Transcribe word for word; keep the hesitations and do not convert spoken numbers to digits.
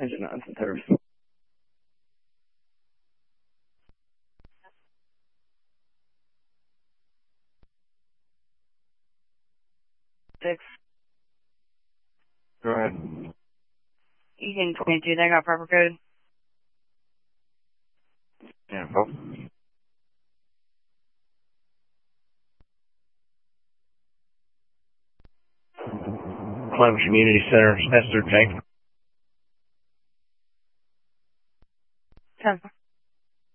Engine nonsense turfs. Six. Go ahead. Eugene twenty-two, they got proper code. Info. Clemson Community Center, Nestor Tank.